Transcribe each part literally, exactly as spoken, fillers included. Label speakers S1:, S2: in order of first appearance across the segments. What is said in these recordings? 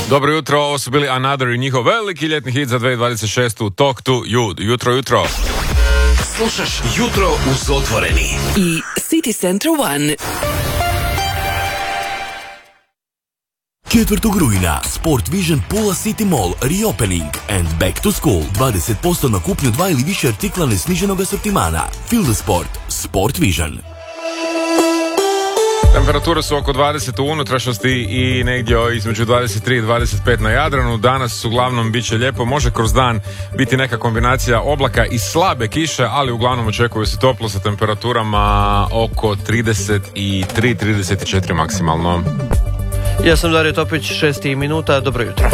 S1: Dobro jutro, ovo su bili Another i njihov veliki ljetni hit za dvije tisuće dvadeset šestu. Talk to you. Jutro, jutro.
S2: Slušaš Jutro uz Otvoreni
S3: i City Centar One.
S4: četvrtog rujna Sport Vision Pula City Mall reopening and back to school. dvadeset posto na kupnju dva ili više artikla nesniženog asortimana. Feel the sport. Sport Vision.
S1: Temperature su oko dvadeset u unutrašnjosti i negdje između dvadeset tri i dvadeset pet na Jadranu. Danas uglavnom bit će lijepo, može kroz dan biti neka kombinacija oblaka i slabe kiše, ali uglavnom očekuje se toplo sa temperaturama oko trideset tri do trideset četiri maksimalno.
S5: Ja sam Dario Topić, šest minuta, dobro jutro.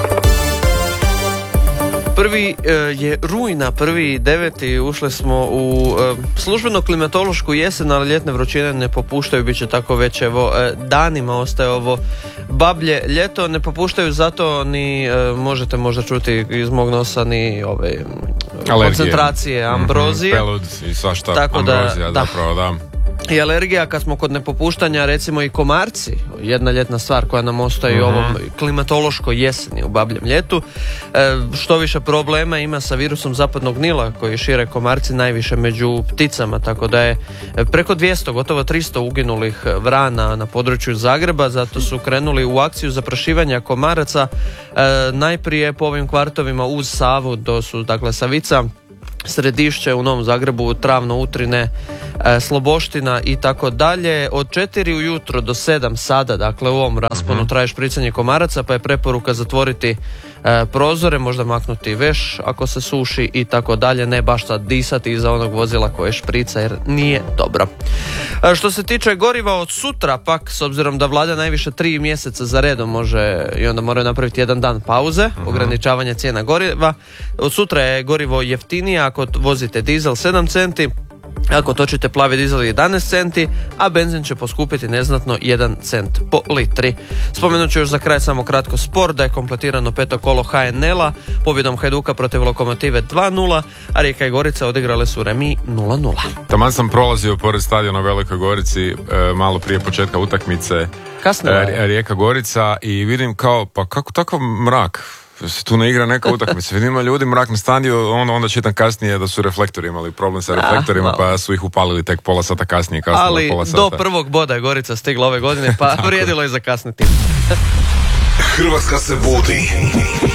S5: Prvi e, je rujna, prvi deveti, ušli smo u e, službeno klimatološku jesen, ali ljetne vrućine ne popuštaju, bit će tako već, evo, e, danima ostaje ovo bablje ljeto, ne popuštaju zato ni, e, možete možda čuti iz mog nosa, ni ove
S1: alergije,
S5: koncentracije ambrozije.
S1: Mm-hmm, pelud i svašta,
S5: tako
S1: ambrozija,
S5: da,
S1: zapravo, da.
S5: I alergija, kad smo kod nepopuštanja, recimo i komarci, jedna ljetna stvar koja nam ostaje
S1: mm-hmm.
S5: u ovom klimatološkoj jeseni, u babljem ljetu. E, što više problema ima sa virusom zapadnog Nila koji šire komarci najviše među pticama, tako da je preko dvjesto, gotovo tristo uginulih vrana na području Zagreba, zato su krenuli u akciju zaprašivanja komaraca, e, najprije po ovim kvartovima uz Savu, to su dakle Savica, Središće u Novom Zagrebu, Travno, Utrine, e, Sloboština i tako dalje. Od četiri ujutro do sedam sada, dakle u ovom rasponu, traje špricanje komaraca, pa je preporuka zatvoriti e, prozore, možda maknuti veš ako se suši i tako dalje, ne baš sad disati iza onog vozila koje šprica jer nije dobro. E, što se tiče goriva od sutra, pak s obzirom da vlada najviše tri mjeseca za redom može i onda moraju napraviti jedan dan pauze, ograničavanje cijena goriva. Od sutra je gorivo jeftinije ako vozite dizel sedam centi, ako točite plavi dizel jedanaest centi, a benzin će poskupiti neznatno jedan cent po litri. Spomenut ću još za kraj samo kratko sport, da je kompletirano peto kolo ha en el-a pobjedom Hajduka protiv Lokomotive dva nula, a Rijeka i Gorica odigrale su remi nula nula.
S1: Taman sam prolazio pored stadiona u Velikoj Gorici e, malo prije početka utakmice e, Rijeka Gorica i vidim kao, pa kako takav mrak? Se tu ne igra neka utakmica. Vidim ljudi mrak na stadionu, onda, onda čitam kasnije da su reflektori imali problem sa reflektorima, ah, pa su ih upalili tek pola sata kasnije.
S5: Ali
S1: pola sata.
S5: Do prvog boda je Gorica stigla ove godine, pa vrijedilo je zakasniti.
S2: Hrvatska se budi.